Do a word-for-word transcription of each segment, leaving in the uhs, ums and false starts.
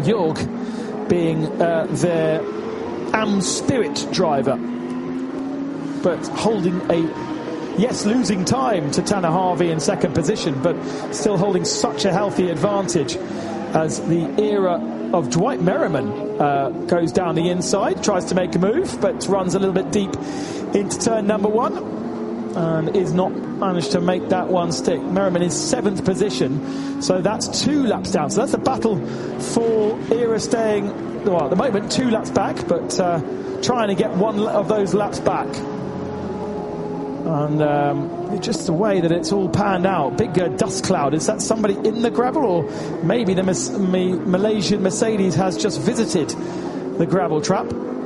Jorg being uh, their Am Spirit driver, but holding a, yes, losing time to Tanner Harvey in second position, but still holding such a healthy advantage as the era of Dwight Merriman uh, goes down the inside, tries to make a move, but runs a little bit deep into turn number one and is not managed to make that one stick. Merriman is seventh position, so that's two laps down. So that's a battle for era staying, well, at the moment, two laps back, but uh, trying to get one of those laps back. And um, just the way that it's all panned out, big uh, dust cloud. Is that somebody in the gravel, or maybe the Mas- M- Malaysian Mercedes has just visited the gravel trap?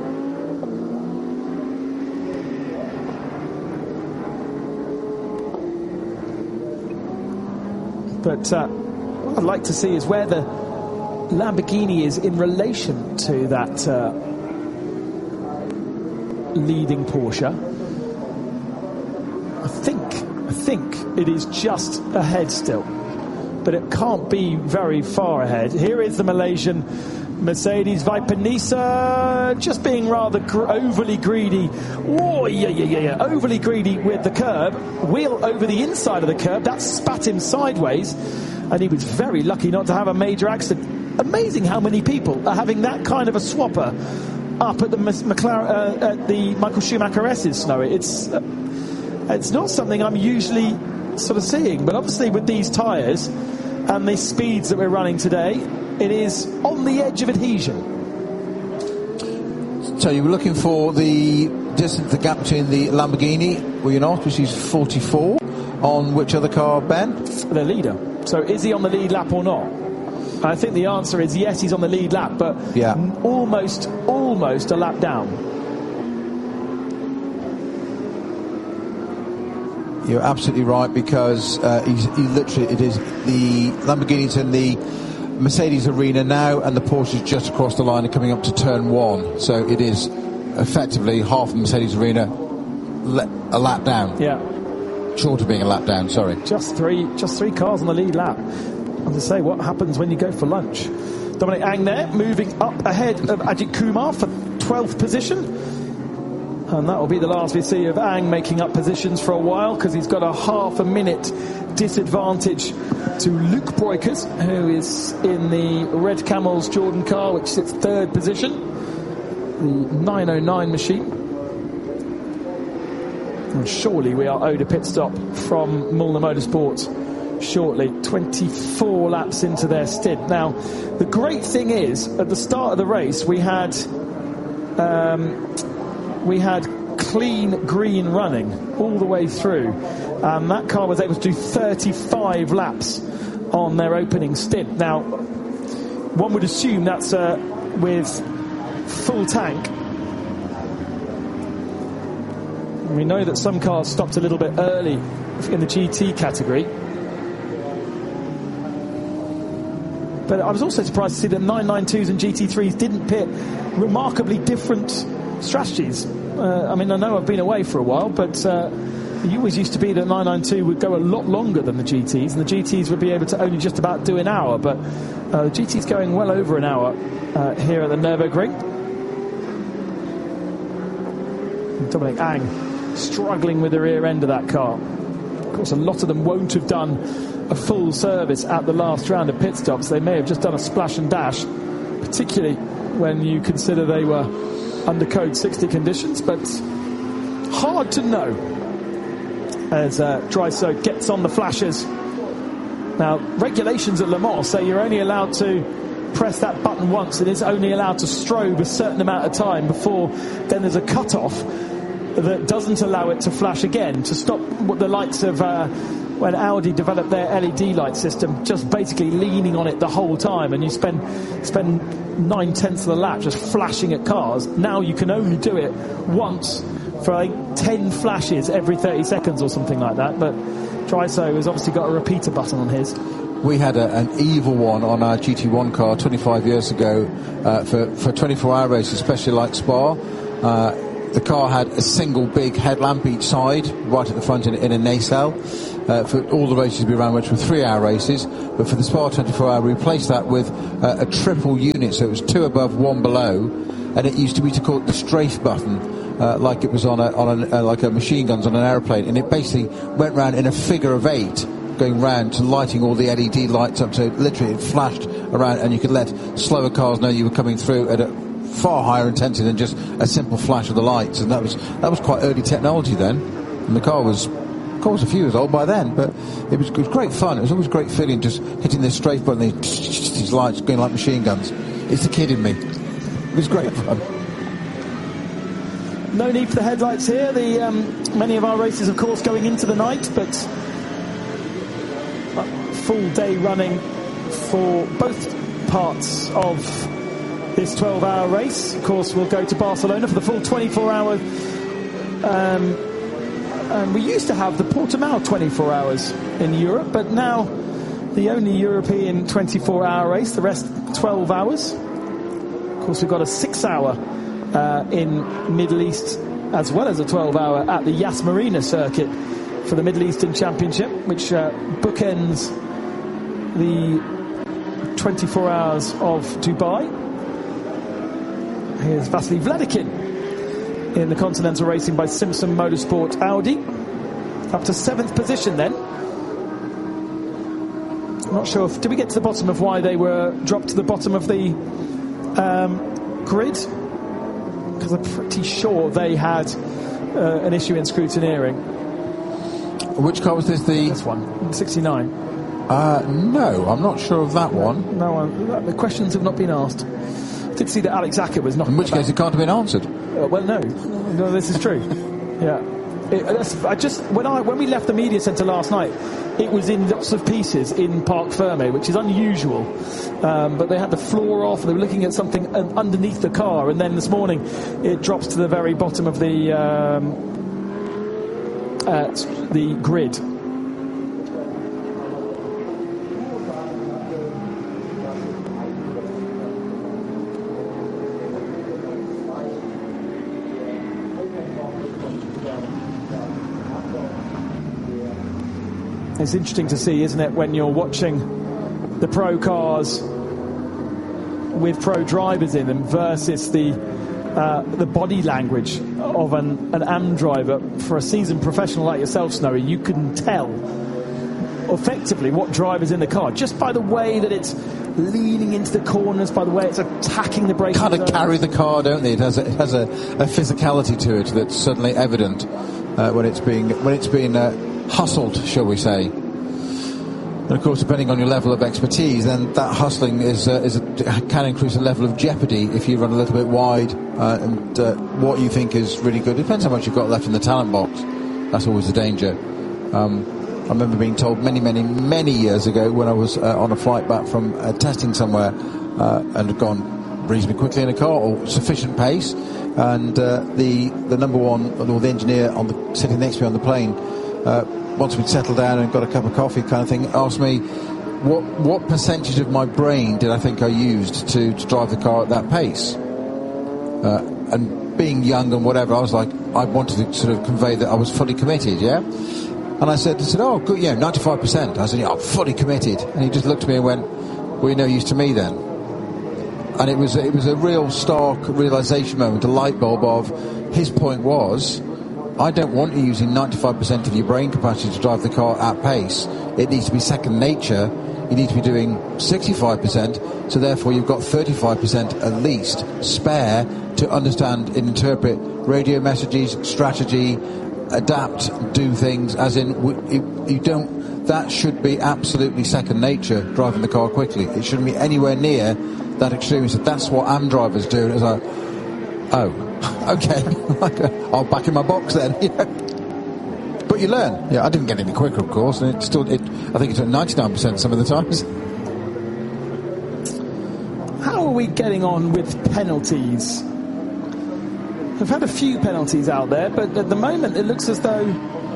But uh, what I'd like to see is where the Lamborghini is in relation to that uh, leading Porsche. I think, I think it is just ahead still, but it can't be very far ahead. Here is the Malaysian Mercedes Viper Nisa, just being rather gr- overly greedy. Oh, yeah, yeah, yeah, yeah, overly greedy with the curb. Wheel over the inside of the curb, that spat him sideways, and he was very lucky not to have a major accident. Amazing how many people are having that kind of a swapper up at the McLaren, uh, at the Michael Schumacher S's, Snowy. It's uh, it's not something I'm usually sort of seeing, but obviously with these tyres and the speeds that we're running today, it is on the edge of adhesion. So you were looking for the distance, the gap between the Lamborghini, were you not, which is forty-four, on which other car, Ben? The leader. So is he on the lead lap or not? I think the answer is yes, he's on the lead lap, but yeah. almost, almost a lap down. You're absolutely right, because uh, he's, he literally, it is the Lamborghini's in the Mercedes arena now, and the Porsche's just across the line and coming up to turn one. So it is effectively half the Mercedes arena le- a lap down. Yeah. Short of being a lap down, sorry. Just three, just three cars on the lead lap. As I say, what happens when you go for lunch? Dominic Ang there, moving up ahead of Ajit Kumar for twelfth position. And that will be the last we see of Ang making up positions for a while, because he's got a half a minute disadvantage to Luke Breukers, who is in the Red Camels Jordan car, which sits third position, the nine oh nine machine. And surely we are owed a pit stop from Mulliner Motorsports shortly, twenty-four laps into their stint. Now, the great thing is, at the start of the race, we had um, we had clean green running all the way through. Um, that car was able to do thirty-five laps on their opening stint. Now, one would assume that's uh, with full tank. We know that some cars stopped a little bit early in the G T category. But I was also surprised to see that nine ninety-twos and G T threes didn't pit remarkably different strategies. Uh, I mean, I know I've been away for a while, but uh, it always used to be that nine ninety-two would go a lot longer than the G Ts, and the G Ts would be able to only just about do an hour. But uh, the G T's going well over an hour uh, here at the Nürburgring. Dominic Ang struggling with the rear end of that car. Of course, a lot of them won't have done a full service at the last round of pit stops. They may have just done a splash and dash, particularly when you consider they were under code sixty conditions, but hard to know as uh, Dryso gets on the flashers. Now, regulations at Le Mans say you're only allowed to press that button once, and it's only allowed to strobe a certain amount of time before then there's a cut-off that doesn't allow it to flash again, to stop what the likes of uh, when Audi developed their L E D light system, just basically leaning on it the whole time, and you spend spend nine tenths of the lap just flashing at cars. Now you can only do it once for like ten flashes every thirty seconds or something like that. But Dryso has obviously got a repeater button on his. We had a, an evil one on our G T one car twenty-five years ago uh, for, for twenty-four hour races, especially like Spa. Uh, the car had a single big headlamp each side, right at the front in, in a nacelle. uh, for all the races we ran, which were three-hour races. But for the Spa twenty-four hour, we replaced that with uh, a triple unit, so it was two above, one below, and it used to be to call it the strafe button, uh, like it was on a, on a, uh, like a machine guns on an aeroplane, and it basically went round in a figure of eight, going round to lighting all the L E D lights up, so literally it flashed around, and you could let slower cars know you were coming through at a far higher intensity than just a simple flash of the lights. And that was that was quite early technology then, and the car was the car was a few years old by then, but it was, it was great fun. It was always a great feeling just hitting this strafe button, these, these lights going like machine guns. It's the kid in me. It was great fun. No need for the headlights here. The um, many of our races, of course, going into the night, but full day running for both parts of this twelve hour race. Of course, we'll go to Barcelona for the full twenty-four hour. Um, and we used to have the Portimao twenty-four hours in Europe, but now the only European twenty-four hour race, the rest twelve hours. Of course, we've got a six hour uh, in Middle East, as well as a twelve hour at the Yas Marina circuit for the Middle Eastern Championship, which uh, bookends the twenty-four hours of Dubai. Here's Vasily Vladikin in the Continental Racing by Simpson Motorsport Audi, up to seventh position then. I'm not sure if, did we get to the bottom of why they were dropped to the bottom of the um, grid? Because I'm pretty sure they had uh, an issue in scrutineering. Which car was this? The this one, sixty-nine. Uh, no, I'm not sure of that one. No one. The questions have not been asked. I did see that Alex Acker was not. In which about. case, it can't have been answered. Uh, well, no, no, this is true. Yeah, it, that's, I just when I when we left the media centre last night, it was in lots of pieces in Parc Fermé, which is unusual. Um, but they had the floor off. They were looking at something underneath the car, and then this morning, it drops to the very bottom of the um, at the grid. It's interesting to see, isn't it, when you're watching the pro cars with pro drivers in them versus the uh, the body language of an, an A M driver. For a seasoned professional like yourself, Snowy, you can tell effectively what driver's in the car just by the way that it's leaning into the corners, by the way it's attacking the brake. Kind of carry the car, don't they? It has a, it has a, a physicality to it that's suddenly evident uh, when it's being when it's being uh, hustled, shall we say. And of course, depending on your level of expertise, then that hustling is, uh, is a, can increase a level of jeopardy if you run a little bit wide, uh, and uh, what you think is really good. It depends how much you've got left in the talent box. That's always the danger. Um, I remember being told many, many, many years ago when I was uh, on a flight back from uh, testing somewhere uh, and had gone reasonably quickly in a car, or sufficient pace, and uh, the the number one, or the engineer on the, sitting next to me on the plane, uh, once we'd settled down and got a cup of coffee kind of thing, asked me what what percentage of my brain did I think I used to, to drive the car at that pace. Uh, and being young and whatever, I was like, I wanted to sort of convey that I was fully committed, yeah? And I said, I said, oh, good, yeah, ninety-five percent. I said, yeah, I'm fully committed. And he just looked at me and went, well, you're no use to me then. And it was, it was a real stark realisation moment, a light bulb of, his point was, I don't want you using ninety-five percent of your brain capacity to drive the car at pace. It needs to be second nature. You need to be doing sixty-five percent, so therefore you've got thirty-five percent at least spare to understand and interpret radio messages, strategy, adapt, do things, as in, you, you don't, that should be absolutely second nature, driving the car quickly. It shouldn't be anywhere near that extreme. So that's what A M drivers do. It's like, oh, okay, I'll back in my box then. But you learn. Yeah, I didn't get any quicker, of course, and it still, it, I think it took ninety-nine percent some of the times. How are we getting on with penalties? We've had a few penalties out there, but at the moment it looks as though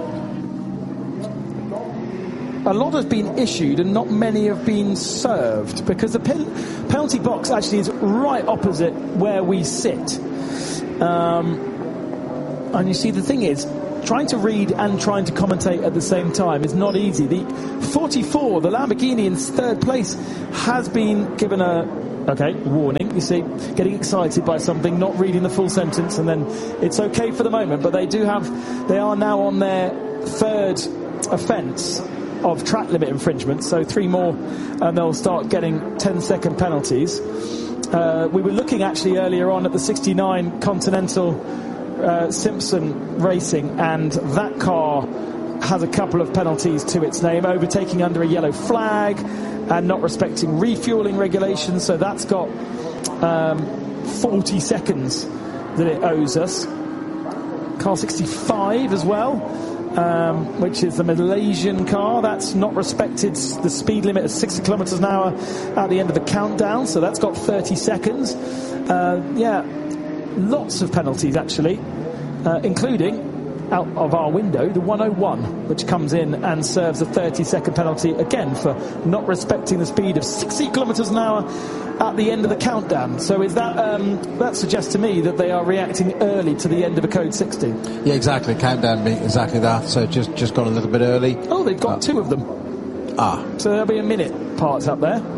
a lot has been issued and not many have been served, because the pen- penalty box actually is right opposite where we sit. Um, and you see, the thing is, trying to read and trying to commentate at the same time is not easy. The forty-four, the Lamborghini in third place, has been given a okay warning. You see, getting excited by something, not reading the full sentence, and then it's okay for the moment. But they do have, they are now on their third offence of track limit infringement. So three more, and they'll start getting ten second penalties. Uh, we were looking actually earlier on at the sixty-nine Continental uh, Simpson Racing, and that car has a couple of penalties to its name: overtaking under a yellow flag and not respecting refueling regulations. So that's got um, forty seconds that it owes us. Car sixty-five as well, um, which is the Malaysian car. That's not respected the speed limit of sixty kilometres an hour at the end of the countdown. So that's got thirty seconds. Uh, yeah, lots of penalties actually, uh, including out of our window the one oh one, which comes in and serves a thirty second penalty again for not respecting the speed of sixty kilometres an hour at the end of the countdown. So is that um, that suggests to me that they are reacting early to the end of a code sixty? Yeah, exactly. Countdown being exactly that. So just just gone a little bit early. Oh, they've got uh, two of them. Ah. So there'll be a minute parts up there.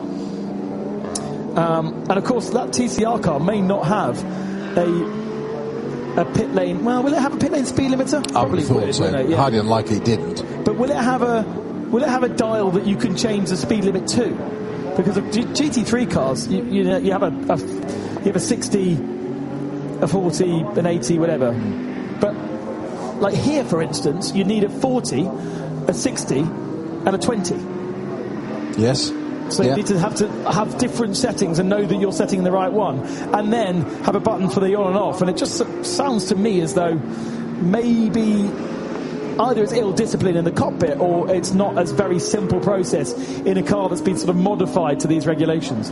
Um, and of course that T C R car may not have a a pit lane. Well, will it have a pit lane speed limiter? I would have thought would, so. It, yeah. Highly unlikely it didn't. But will it have a will it have a dial that you can change the speed limit to? Because of G- GT3 cars, you, you know, you have a, a you have a sixty, a forty, an eighty, whatever. But like here, for instance, you need a forty, a sixty, and a twenty. Yes. So yeah. you need to have to have different settings and know that you're setting the right one, and then have a button for the on and off. And it just sounds to me as though maybe either it's ill discipline in the cockpit, or it's not as very simple process in a car that's been sort of modified to these regulations.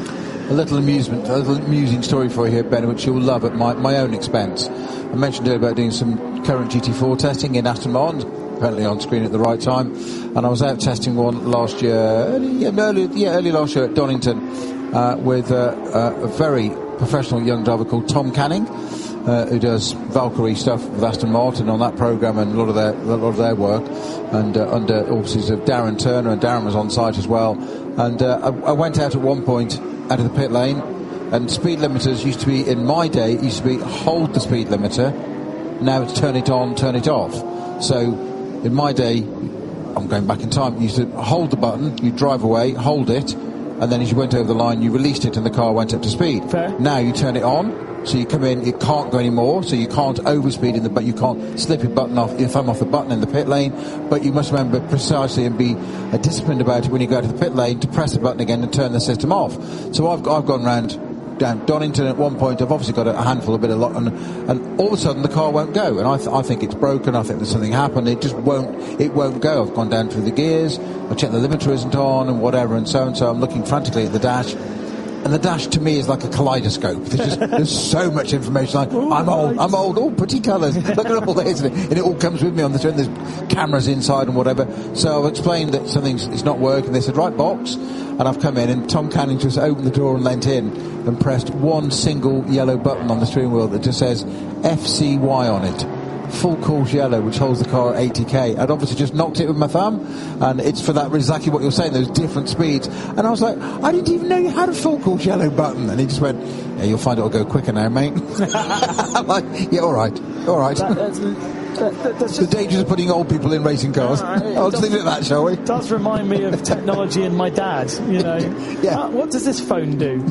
A little amusement, a little amusing story for you here, Ben, which you'll love at my, my own expense. I mentioned earlier about doing some current G T four testing in Aston Martin, apparently on screen at the right time, and I was out testing one last year, early, yeah, early, yeah, early last year at Donington uh, with uh, uh, a very professional young driver called Tom Canning, uh, who does Valkyrie stuff with Aston Martin on that programme and a lot of their a lot of their work, and uh, under auspices of Darren Turner, and Darren was on site as well. And uh, I, I went out at one point out of the pit lane, and speed limiters used to be, in my day, it used to be hold the speed limiter. Now it's turn it on, turn it off. So in my day, I'm going back in time, you used to hold the button, you drive away, hold it, and then as you went over the line, you released it and the car went up to speed. Fair. Now you turn it on, so you come in, it can't go anymore, so you can't overspeed in the, but you can't slip your button off, your thumb off the button in the pit lane, but you must remember precisely and be uh, disciplined about it when you go to the pit lane to press the button again and turn the system off. So I've, I've gone round down Donington at one point. I've obviously got a handful, a bit of lot, and, and all of a sudden the car won't go, and I, th- I think it's broken. I think there's something happened. It just won't. It won't go. I've gone down through the gears. I checked the limiter isn't on, and whatever, and so and so. I'm looking frantically at the dash, and the dash to me is like a kaleidoscope. There's just there's so much information. Like, Ooh, I'm old. right. I'm old. Oh, pretty colours. Look at all this, and it all comes with me on the train. There's cameras inside and whatever. So I've explained that something's it's not working. They said, right, box. And I've come in, and Tom Canning just opened the door and leant in and pressed one single yellow button on the steering wheel that just says F C Y on it. Full course yellow, which holds the car at eighty k. I'd obviously just knocked it with my thumb, and it's for that exactly what you're saying, those different speeds. And I was like, I didn't even know you had a full course yellow button. And he just went, yeah, you'll find it'll go quicker now, mate. I'm like, yeah, all right, all right. That, that's, that, that, that's the dangers of putting old people in racing cars. Uh, I'll just leave it at that, shall we? It does remind me of technology and my dad, you know. Yeah. Uh, what does this phone do?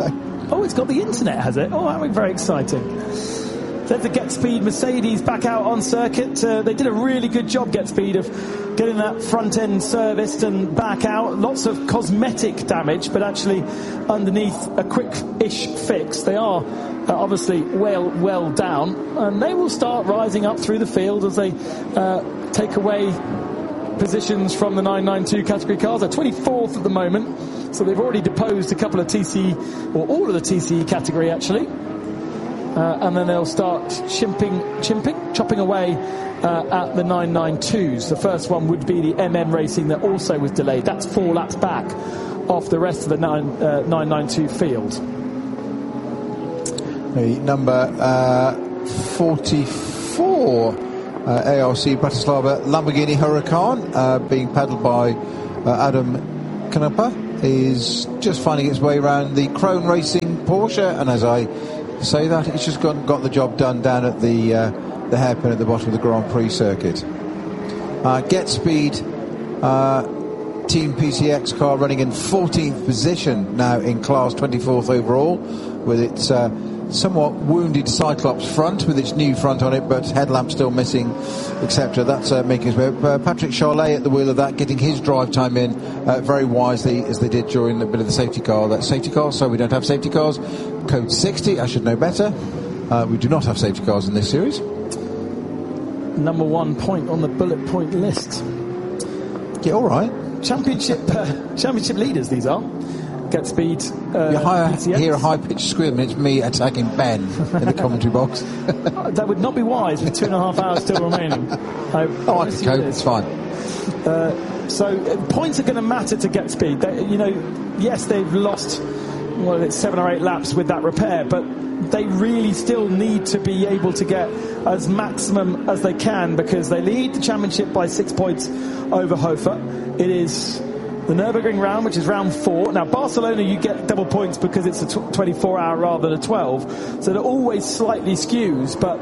Oh, it's got the internet, has it? Oh, that would be very exciting. There's the Get Speed Mercedes back out on circuit. Uh, they did a really good job, Get Speed, of getting that front end serviced and back out. Lots of cosmetic damage, but actually underneath a quick-ish fix. They are uh, obviously well, well down, and they will start rising up through the field as they uh, take away positions from the nine ninety-two category cars. They're twenty-fourth at the moment, so they've already deposed a couple of T C, or all of the T C E category actually. Uh, and then they'll start chimping, chimping, chopping away uh, at the nine ninety-twos. The first one would be the M M Racing that also was delayed. That's four laps back off the rest of the nine, uh, nine ninety-two field. The number uh, forty-four uh, A R C Bratislava Lamborghini Huracan, uh, being paddled by uh, Adam Knapper, is just finding its way around the Krone Racing Porsche, and as I say that, it's just got, got the job done down at the uh, the hairpin at the bottom of the Grand Prix circuit. Uh, Get Speed uh, Team P C X car running in fourteenth position now in class, twenty-fourth overall, with its uh, somewhat wounded Cyclops front, with its new front on it, but headlamp still missing, et cetera. That's uh, making his way. Uh, Patrick Charlet at the wheel of that, getting his drive time in uh, very wisely, as they did during a bit of the safety car. That safety car, so we don't have safety cars. Code sixty, I should know better. Uh, we do not have safety cars in this series. Number one point on the bullet point list. Yeah, all right. Championship uh, championship leaders, these are. Get Speed. Uh, you hire, P C X. Hear a high-pitched scream, and it's me attacking Ben in the commentary box. That would not be wise with two and a half hours still remaining. I oh, I can cope. It's fine. Uh, so uh, points are going to matter to Get Speed. They, you know, yes, they've lost well, it's seven or eight laps with that repair, but they really still need to be able to get as maximum as they can, because they lead the championship by six points over Hofer. It is the Nürburgring round, which is round four. Now, Barcelona, you get double points because it's a twenty-four hour rather than a twelve, so it always slightly skews, but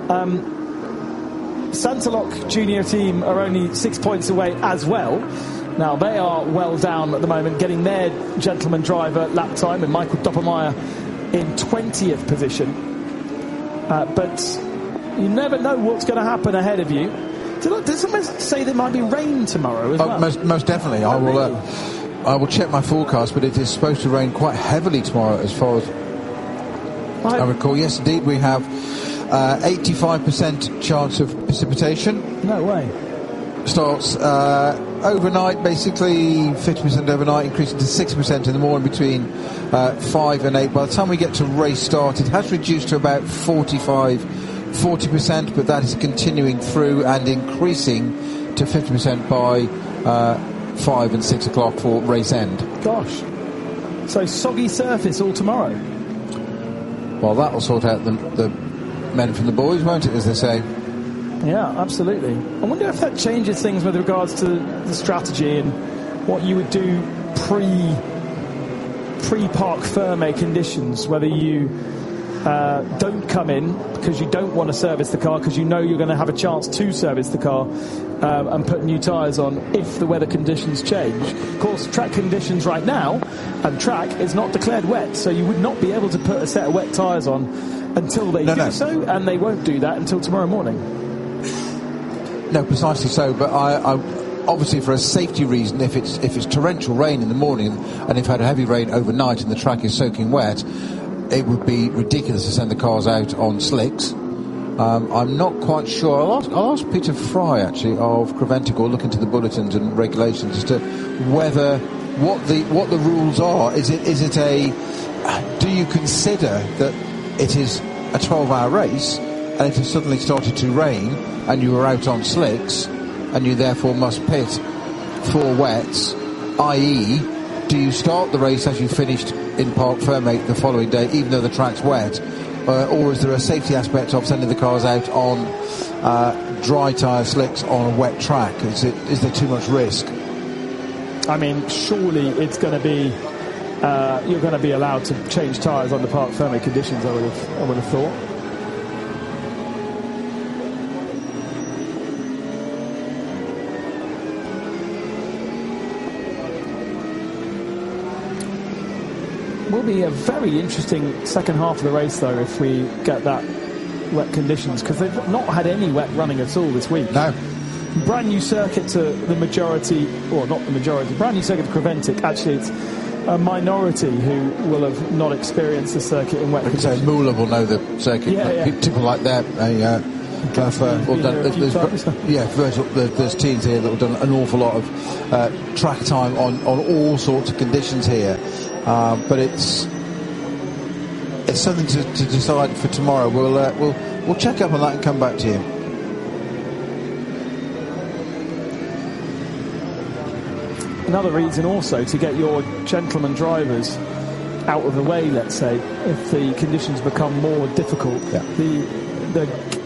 um, Santalok Junior Team are only six points away as well. Now, they are well down at the moment, getting their gentleman driver lap time, and Michael Doppelmayr in twentieth position. Uh, but you never know what's going to happen ahead of you. Did someone say there might be rain tomorrow as oh, well? Most, most definitely. I will. Uh, I will check my forecast, but it is supposed to rain quite heavily tomorrow, as far as I, I recall. Yes, indeed, we have uh, eighty-five percent chance of precipitation. No way. Starts uh, overnight, basically fifty percent overnight, increasing to sixty percent in the morning between uh, five and eight. By the time we get to race start, it has reduced to about forty-five, forty percent, but that is continuing through and increasing to fifty percent by uh, five and six o'clock for race end. Gosh. So soggy surface all tomorrow. Well, that will sort out the, the men from the boys, won't it, as they say? Yeah, absolutely. I wonder if that changes things with regards to the strategy and what you would do pre pre-parc ferme conditions, whether you uh, don't come in because you don't want to service the car because you know you're going to have a chance to service the car um, and put new tyres on if the weather conditions change. Of course, track conditions right now, and track is not declared wet, so you would not be able to put a set of wet tyres on until they no, do no. so, and they won't do that until tomorrow morning. No, precisely so. But I, I, obviously, for a safety reason, if it's if it's torrential rain in the morning and if had a heavy rain overnight and the track is soaking wet, it would be ridiculous to send the cars out on slicks. Um, I'm not quite sure. I'll ask, I'll ask Peter Fry actually of Creventic, look into the bulletins and regulations as to whether what the what the rules are. Is it is it a? Do you consider that it is a twelve hour race, and if it suddenly started to rain and you were out on slicks, and you therefore must pit for wets, that is, do you start the race as you finished in Parc Fermé the following day, even though the track's wet, uh, or is there a safety aspect of sending the cars out on uh, dry tyre slicks on a wet track? Is it is there too much risk? I mean, surely it's going to be uh, you're going to be allowed to change tyres under Parc Fermé conditions. I would have I would have thought. Will be a very interesting second half of the race, though, if we get that wet conditions, because they've not had any wet running at all this week. No. Brand new circuit to the majority, or not the majority, brand new circuit to Creventic. Actually, it's a minority who will have not experienced the circuit in wet like conditions. Say Moolah will know the circuit. Yeah, yeah. People like that. A, uh, Have, uh, well done, there's, there's, yeah, Virgil, there's teams here that have done an awful lot of uh, track time on, on all sorts of conditions here, um, but it's it's something to, to decide for tomorrow. We'll uh, we'll we'll check up on that and come back to you. Another reason also to get your gentleman drivers out of the way, let's say, if the conditions become more difficult. Yeah. The the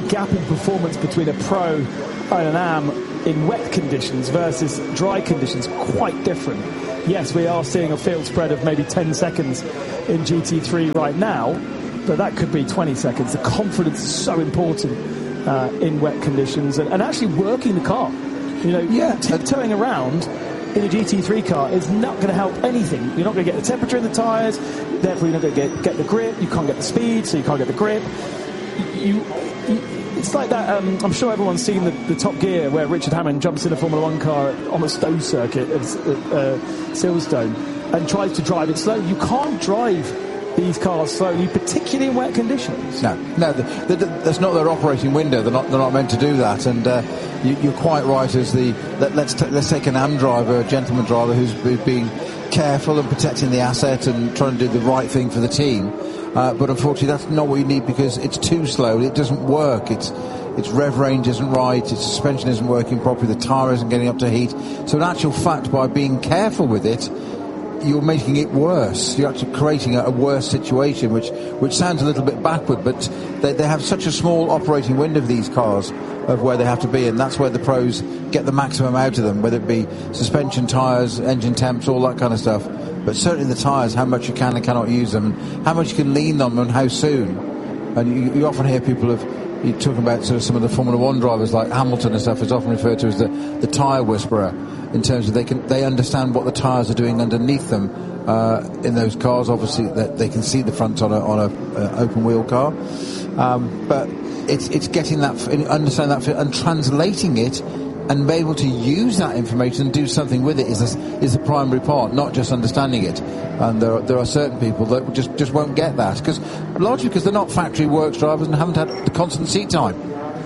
gap in performance between a Pro and an A M in wet conditions versus dry conditions quite different. Yes, we are seeing a field spread of maybe ten seconds in G T three right now, but that could be twenty seconds. The confidence is so important uh, in wet conditions, and, and actually working the car. You know, yeah, tiptoeing around in a G T three car is not going to help anything. You're not going to get the temperature in the tyres, therefore you're not going to get, get the grip. You can't get the speed, so you can't get the grip. You, you it's like that. Um, I'm sure everyone's seen the, the Top Gear where Richard Hammond jumps in a Formula One car on the Stowe circuit at uh, Silverstone and tries to drive it slow. You can't drive these cars slowly, particularly in wet conditions. No, no, the, the, the, that's not their operating window. They're not. They're not meant to do that. And uh, you, you're quite right. As the let, let's t- let's take an A M driver, a gentleman driver, who's, who's being careful and protecting the asset and trying to do the right thing for the team. Uh, but unfortunately, that's not what you need because it's too slow. It doesn't work. It's its rev range isn't right. Its suspension isn't working properly. The tyre isn't getting up to heat. So in actual fact, by being careful with it, you're making it worse. You're actually creating a, a worse situation, which which sounds a little bit backward, but they, they have such a small operating window of these cars of where they have to be, and that's where the pros get the maximum out of them, whether it be suspension, tyres, engine temps, all that kind of stuff. But certainly the tyres, how much you can and cannot use them, and how much you can lean on them and how soon. And you, you often hear people of you're talking about sort of some of the Formula One drivers like Hamilton and stuff is often referred to as the, the tyre whisperer, in terms of they can they understand what the tyres are doing underneath them uh, in those cars. Obviously, that they can see the front on a on a uh, open wheel car, um, but it's it's getting that understanding that and translating it and be able to use that information and do something with it is a, is the primary part, not just understanding it. And there are, there are certain people that just just won't get that because largely because they're not factory works drivers and haven't had the constant seat time.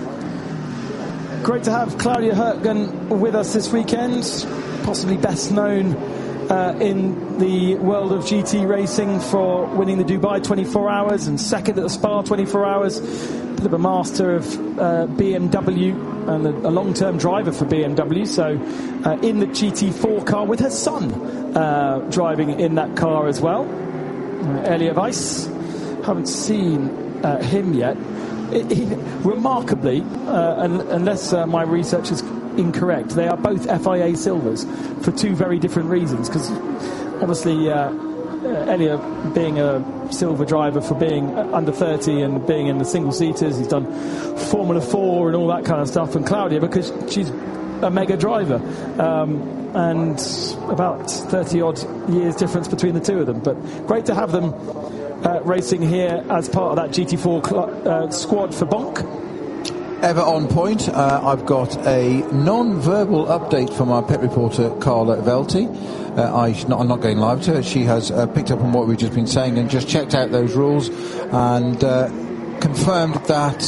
Great to have Claudia Hurtgen with us this weekend, possibly best known uh, in the world of G T racing for winning the Dubai twenty-four hours and second at the Spa twenty-four hours. Bit of a master of uh, B M W and a, a long-term driver for B M W. So uh, in the G T four car with her son uh, driving in that car as well. Uh, Elia Weiss, haven't seen uh, him yet. It, it, remarkably, uh, un, unless uh, my research is incorrect, they are both F I A silvers for two very different reasons. Because obviously, uh, uh, Elia being a silver driver for being under thirty and being in the single seaters, he's done Formula Four and all that kind of stuff. And Claudia, because she's a mega driver, um, and about thirty odd years difference between the two of them. But great to have them Uh, racing here as part of that G T four cl- uh, squad for Bonk. Ever on point. Uh, I've got a non-verbal update from our pit reporter Carla Velti. Uh, I sh- not, I'm not going live to her. She has uh, picked up on what we've just been saying and just checked out those rules and uh, confirmed that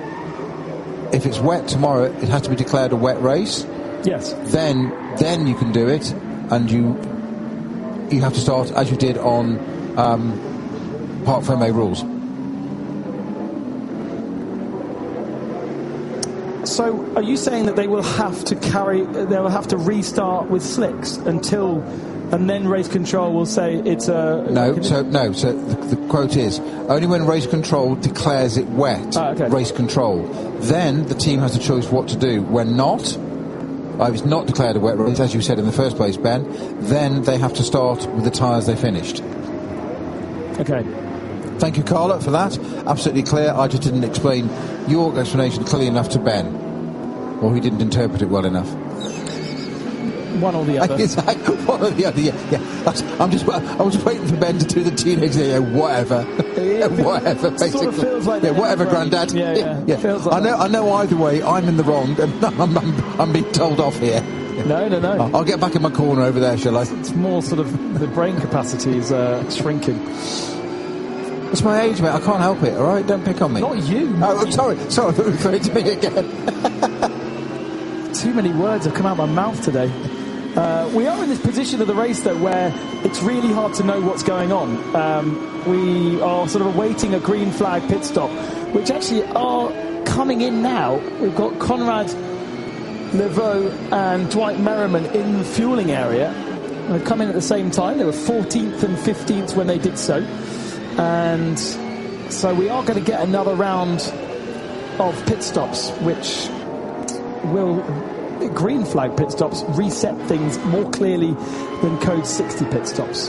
if it's wet tomorrow, it has to be declared a wet race. Yes. Then, then you can do it, and you you have to start as you did on. Um, Parc Fermé rules. So, are you saying that they will have to carry, they will have to restart with slicks until, and then race control will say it's a... No, so no. So the, the quote is only when race control declares it wet. Ah, okay. Race control. Then the team has the choice what to do. When not, if it's not declared a wet race, as you said in the first place, Ben, then they have to start with the tyres they finished. Okay. Thank you, Carla, for that. Absolutely clear. I just didn't explain your explanation clearly enough to Ben, or he didn't interpret it well enough. One or the other. Exactly. One or the other. Yeah. yeah. That's, I'm just. I was waiting for Ben to do the teenage. Yeah, whatever. Yeah, whatever. It sort of feels like yeah, whatever, Grandad. Yeah, yeah. yeah. Feels like I know. that. I know. Either way, I'm in the wrong, and I'm, I'm, I'm being told off here. No, no, no. I'll get back in my corner over there, shall I? It's more sort of the brain capacity is uh, shrinking. It's my age, mate. I can't help it, all right? Don't pick on me. Not you. Oh, I'm sorry. Sorry, I thought you were referring to me again. Too many words have come out of my mouth today. Uh, we are in this position of the race, though, where it's really hard to know what's going on. Um, we are sort of awaiting a green flag pit stop, which actually are coming in now. We've got Conrad Leveau and Dwight Merriman in the fueling area. They come in at the same time. They were fourteenth and fifteenth when they did so. And so we are going to get another round of pit stops, which will, green flag pit stops, reset things more clearly than code sixty pit stops.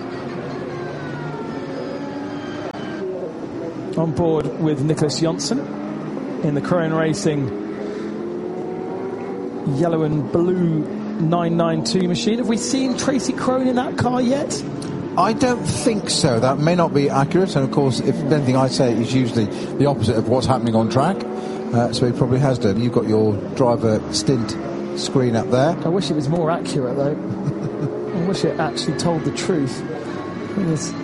On board with Nicholas Jonsson in the Crone Racing yellow and blue nine ninety-two machine. Have we seen Tracy Crone in that car yet? I don't think so. That may not be accurate, and of course, if anything I say is usually the opposite of what's happening on track, uh, so he probably has done. You've got your driver stint screen up there. I wish it was more accurate, though. I wish it actually told the truth. It is.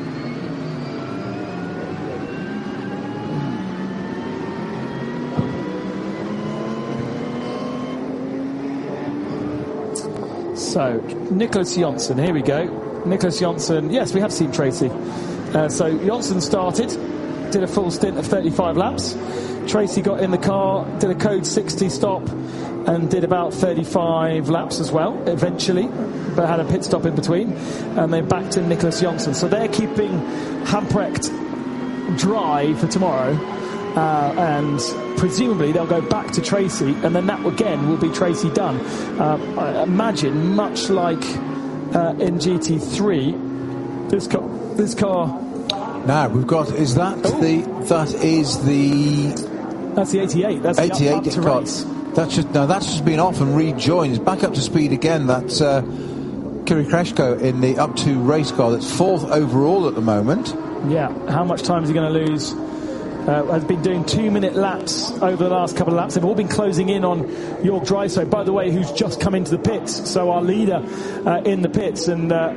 So, Nicholas Jonsson, here we go. Nicholas Jonsson, yes, we have seen Tracy. Uh, so, Jonsson started, did a full stint of thirty-five laps. Tracy got in the car, did a code sixty stop, and did about thirty-five laps as well, eventually, but had a pit stop in between. And then back to Nicholas Jonsson. So, they're keeping Hamprecht dry for tomorrow. Uh, and presumably they'll go back to Tracy, and then that again will be Tracy done. Uh, I imagine, much like uh, in G T three, this car, this car. Now we've got. Is that Ooh. the? That is the. That's the eighty-eight. That's eighty-eight the up, up to car. race. That's just no. That's just been off and rejoined. It's back up to speed again. That's uh, Kiri Kreshko in the up to race car. That's fourth overall at the moment. Yeah. How much time is he going to lose? Uh, has been doing two-minute laps over the last couple of laps. They've all been closing in on Jörg Dreyso, by the way, who's just come into the pits. So our leader uh, in the pits, and uh,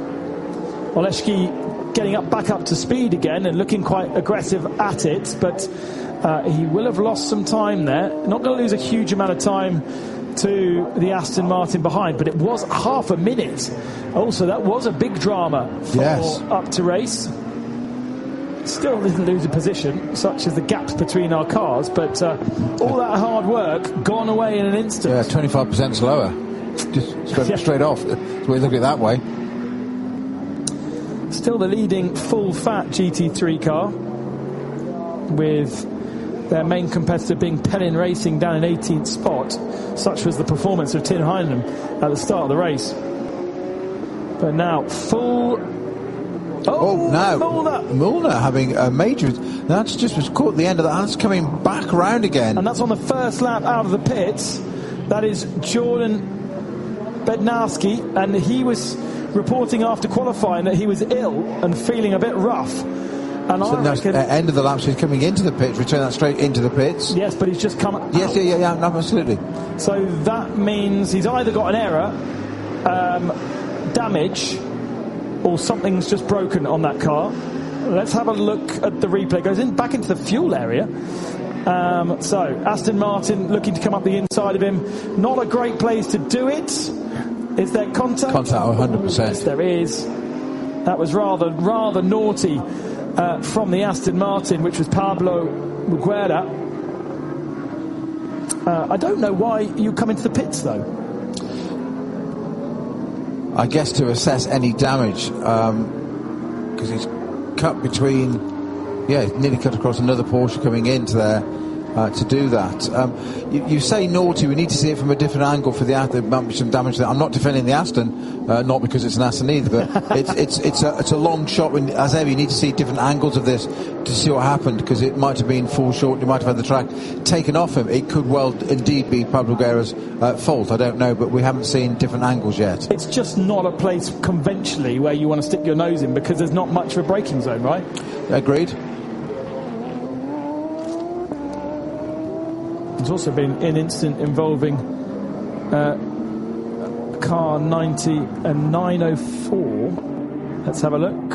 Oleski getting up back up to speed again and looking quite aggressive at it. But uh, he will have lost some time there. Not going to lose a huge amount of time to the Aston Martin behind, but it was half a minute. Also, that was a big drama for yes. up to race. Still didn't lose a position, such as the gaps between our cars, but uh, all that hard work gone away in an instant. Yeah, twenty-five percent slower. Just straight, yeah. straight off. So we look at it that way. Still the leading full-fat G T three car, with their main competitor being Pellin Racing down in eighteenth spot. Such was the performance of Tim Heinenham at the start of the race. But now, full... Oh, oh now Mulner. Mulner having a major. That's just was caught at the end of that. That's coming back round again. And that's on the first lap out of the pits. That is Jordan Bednarski, and he was reporting after qualifying that he was ill and feeling a bit rough. And so I no, reckon, uh, end of the lap, so he's coming into the pits, return that straight into the pits. Yes, but he's just come out. Yes, yeah, yeah, yeah, no, absolutely. So that means he's either got an error, um, damage, or something's just broken on that car. Let's have a look at the replay. Goes in back into the fuel area. Um, so Aston Martin looking to come up the inside of him. Not a great place to do it. Is there contact? Contact, one hundred percent. Yes, there is. That was rather rather naughty uh, from the Aston Martin, which was Pablo Muguera. Uh, I don't know why you come into the pits though. I guess to assess any damage, because um, he's cut between, yeah, nearly cut across another Porsche coming into there uh, to do that. Um, you, you say naughty, we need to see it from a different angle for the Aston. There might be some damage there. I'm not defending the Aston, uh, not because it's an Aston either, but it's it's it's a, it's a long shot. When, as ever, you need to see different angles of this to see what happened, because it might have been full short, you might have had the track taken off him. It could well indeed be Pablo Guerra's uh, fault, I don't know, but we haven't seen different angles yet. It's just not a place conventionally where you want to stick your nose in, because there's not much of a braking zone, right? Agreed. There's also been an incident involving uh, car ninety and nine oh four. Let's have a look.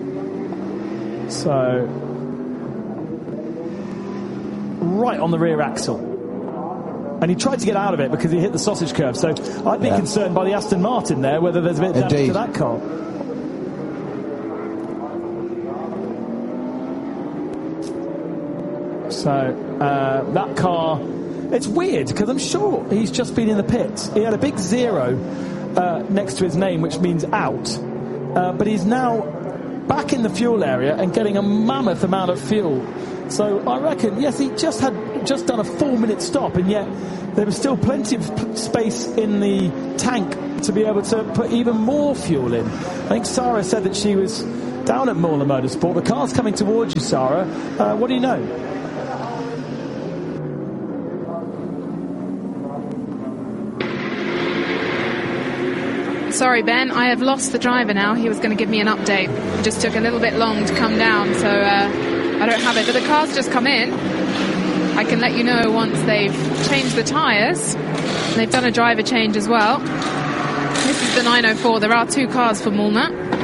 So, right on the rear axle. And he tried to get out of it because he hit the sausage curve. So I'd be yeah. concerned by the Aston Martin there, whether there's a bit of damage Indeed. to that car. So uh, that car, it's weird because I'm sure he's just been in the pits. He had a big zero uh, next to his name, which means out. Uh, but he's now back in the fuel area and getting a mammoth amount of fuel. So I reckon, yes, he just had just done a four-minute stop, and yet there was still plenty of p- space in the tank to be able to put even more fuel in. I think Sarah said that she was down at Mauler Motorsport. The car's coming towards you, Sarah. Uh, what do you know? Sorry, Ben, I have lost the driver now. He was going to give me an update. It just took a little bit long to come down, so uh, I don't have it. But the car's just come in. I can let you know once they've changed the tyres. They've done a driver change as well. This is the nine oh four. There are two cars for Mulner.